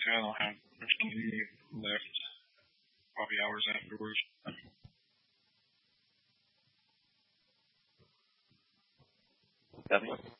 say I don't have much TV left. Probably hours afterwards. Definitely.